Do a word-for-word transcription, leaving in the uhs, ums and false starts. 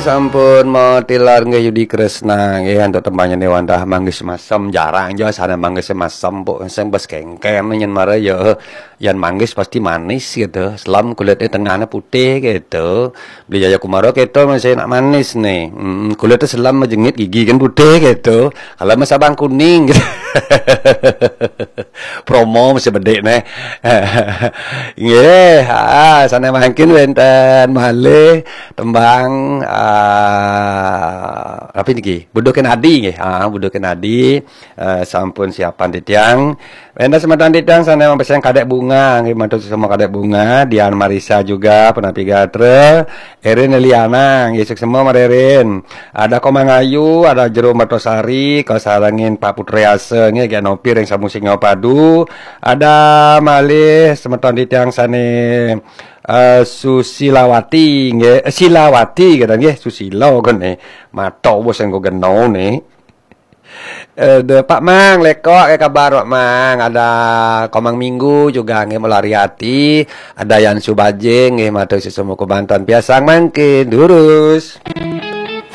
sampun mau tilar nggih Yudi Kresna nggih untuk tembangnya Dewantah manggis masem jarang jo sana manggis masem po sing bes kengkem nyen mare yo yan manggis pasti manis gitu. Selam kulitnya tengahnya putih gitu. Beli Jaya Kumaro gitu masih nak manis nih. Hmm, kulitnya selam menjengit gigi kan putih gitu. Kalau masa bang kuning gitu. Promo masih bedek nih. Nggih, ah sana makin wenten malih tembang uh, apa ini budoken adi nggih. Ah budoken adi uh, sampun siapan titiang. Wenda sematan titiang sana membeseng kadek bunga nggih matur semua kadek bunga, Dian Marisa juga penapi gatre, Erin Eliana nggih semua marerin. Ada Komangayu, ada Jero Matosari, kau sarangin Pak Putrease nggih ge nopir yang samusing padu. Ada malih semeton titiang sane Uh, Susilawati nggih, uh, Silawati kata nggih, Susila kene. Mato bos engko geno nih. Eh, de Pak Mang lekok kayak kabar Pak Mang, ada Komang Minggu juga nggih Melariati, ada Yan Subajeng nggih matur sesemu kebantuan biasa mangkin durus.